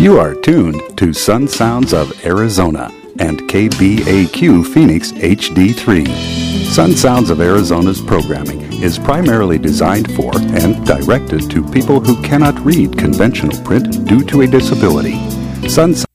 You are tuned to Sun Sounds of Arizona and KBAQ Phoenix HD3. Sun Sounds of Arizona's programming is primarily designed for and directed to people who cannot read conventional print due to a disability. Sun